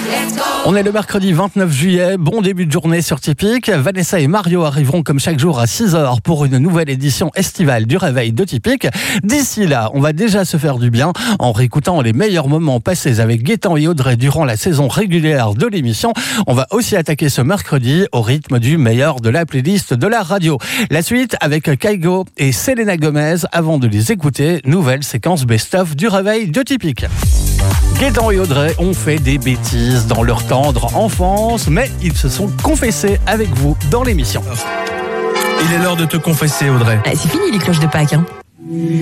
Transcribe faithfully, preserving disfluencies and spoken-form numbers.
On est le mercredi vingt-neuf juillet, bon début de journée sur Typique. Vanessa et Mario arriveront comme chaque jour à six heures pour une nouvelle édition estivale du Réveil de Typique. D'ici là, on va déjà se faire du bien en réécoutant les meilleurs moments passés avec Gaëtan et Audrey durant la saison régulière de l'émission. On va aussi attaquer ce mercredi au rythme du meilleur de la playlist de la radio. La suite avec Kaigo et Selena Gomez. Avant de les écouter, nouvelle séquence best-of du Réveil de Typique. Gaëtan et Audrey ont fait des bêtises dans leur tendre enfance, mais ils se sont confessés avec vous dans l'émission. Il est l'heure de te confesser, Audrey. Ah, c'est fini les cloches de Pâques, hein.